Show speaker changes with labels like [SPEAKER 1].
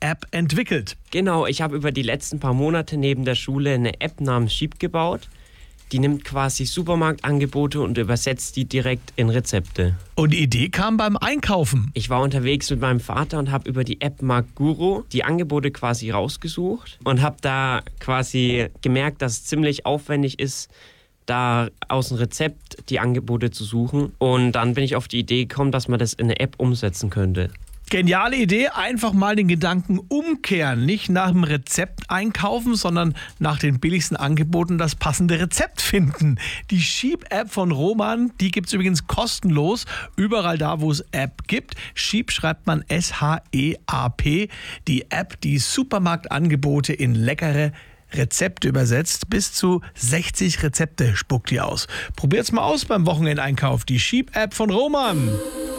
[SPEAKER 1] App entwickelt.
[SPEAKER 2] Genau, ich habe über die letzten paar Monate neben der Schule eine App namens Sheep gebaut. Die nimmt quasi Supermarktangebote und übersetzt die direkt in Rezepte.
[SPEAKER 1] Und die Idee kam beim Einkaufen.
[SPEAKER 2] Ich war unterwegs mit meinem Vater und habe über die App Marktguru die Angebote quasi rausgesucht und habe da quasi gemerkt, dass es ziemlich aufwendig ist, da aus dem Rezept die Angebote zu suchen. Und dann bin ich auf die Idee gekommen, dass man das in eine App umsetzen könnte.
[SPEAKER 1] Geniale Idee, einfach mal den Gedanken umkehren. Nicht nach dem Rezept einkaufen, sondern nach den billigsten Angeboten das passende Rezept finden. Die Sheep-App von Roman, die gibt es übrigens kostenlos. Überall da, wo es App gibt. Sheep schreibt man S-H-E-A-P. Die App, die Supermarktangebote in leckere Rezepte übersetzt. Bis zu 60 Rezepte spuckt die aus. Probiert's mal aus beim Wochenendeinkauf. Die Sheep-App von Roman.